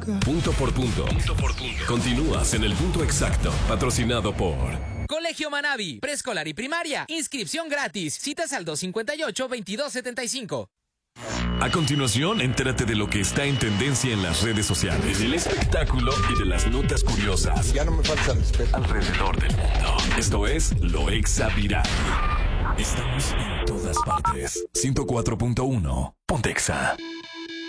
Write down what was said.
Punto por punto. Continúas en el punto exacto. Patrocinado por Colegio Manavi, preescolar y primaria. Inscripción gratis. Citas al 258-2275. A continuación, entérate de lo que está en tendencia en las redes sociales, del espectáculo y de las notas curiosas. Ya no me falta respeto. Alrededor del mundo. Esto es Lo Exa Viral. Estamos en todas partes. 104.1. Pontexa.